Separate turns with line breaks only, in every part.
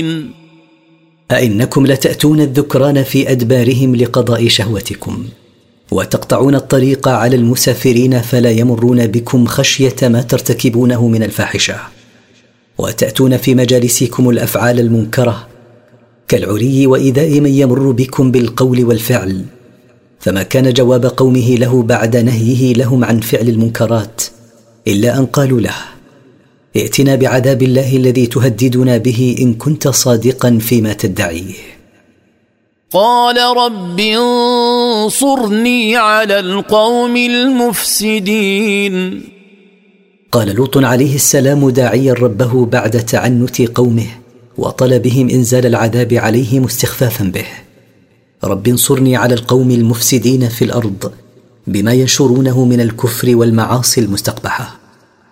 أئنكم لتأتون الذكران في أدبارهم لقضاء شهوتكم، وتقطعون الطريق على المسافرين فلا يمرون بكم خشية ما ترتكبونه من الفاحشة، وتأتون في مجالسكم الأفعال المنكرة كالعري وإيذاء من يمر بكم بالقول والفعل. فما كان جواب قومه له بعد نهيه لهم عن فعل المنكرات إلا أن قالوا له: ائتنا بعذاب الله الذي تهددنا به إن كنت صادقا فيما تدعيه.
قال رب انصرني على القوم المفسدين.
قال لوط عليه السلام داعيا ربه بعد تعنت قومه وطلبهم إنزال العذاب عليهم استخفافا به: رب انصرني على القوم المفسدين في الأرض بما ينشرونه من الكفر والمعاصي المستقبحة.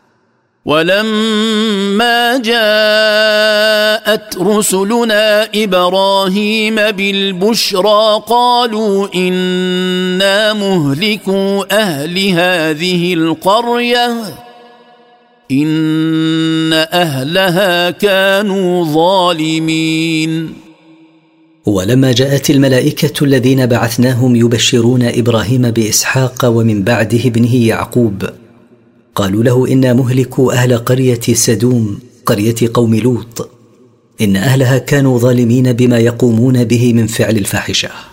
ولما جاءت رسلنا إبراهيم بالبشرى قالوا إنا مهلكو أهل هذه القرية إن أهلها كانوا ظالمين.
ولما جاءت الملائكة الذين بعثناهم يبشرون إبراهيم بإسحاق ومن بعده ابنه يعقوب قالوا له: إنا مهلكو أهل قرية سدوم قرية قوم لوط إن أهلها كانوا ظالمين بما يقومون به من فعل الفاحشة.